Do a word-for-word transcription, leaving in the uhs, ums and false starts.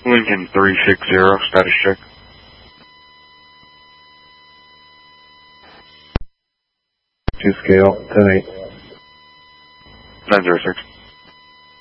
Lincoln three six zero, status check. Two scale, ten eight. nine zero six.